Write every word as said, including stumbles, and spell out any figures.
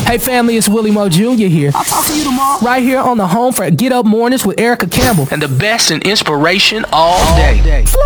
Hey family, it's Willie Mo Junior here. I'll talk to you tomorrow. Right here on the home for Get Up Mornings with Erica Campbell. And the best in inspiration all day. All day.